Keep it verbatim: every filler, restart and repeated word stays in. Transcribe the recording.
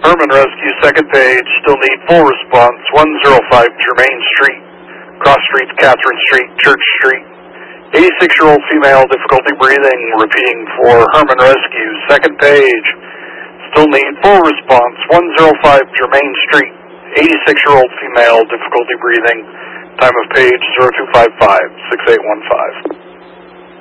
Herman Rescue, second page, still need full response, one oh five Germain Street, Cross Street, Catherine Street, Church Street. eighty-six-year-old female, difficulty breathing, repeating for Herman Rescue, second page, still need full response, one oh five Germain Street, eighty-six-year-old female, difficulty breathing, time of page zero two five five, six eight one five.